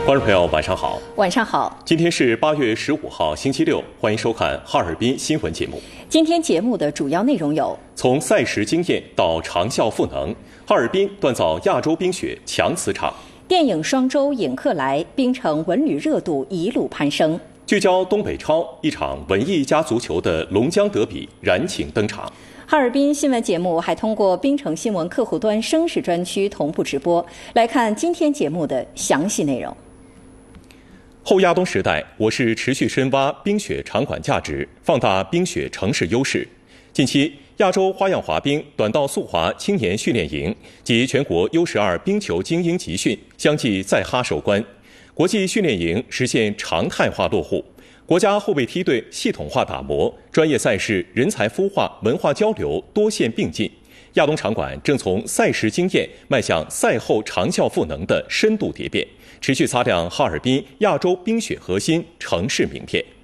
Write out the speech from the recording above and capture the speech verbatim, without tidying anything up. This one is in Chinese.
观众朋友，晚上好。 晚上好。 今天是八月十五号，星期六，欢迎收看哈尔滨新闻节目。 今天节目的主要内容有： 从赛时经验到长效赋能，哈尔滨锻造亚洲冰雪强磁场； 电影双周影客来，冰城文旅热度一路攀升； 聚焦东北超，一场文艺加足球的龙江德比燃情登场。 哈尔滨新闻节目还通过冰城新闻客户端声势专区同步直播，来看今天节目的详细内容。 后亚冬时代，我市持续深挖冰雪场馆价值，放大冰雪城市优势。近期，亚洲花样滑冰短道速滑青年训练营及全国 U 十二冰球精英集训相继在哈收官，国际训练营实现常态化落户，国家后备梯队系统化打磨，专业赛事人才孵化、文化交流多线并进。亚冬场馆正从赛时经验迈向赛后长效赋能的深度蝶变，持续擦亮哈尔滨亚洲冰雪核心城市名片。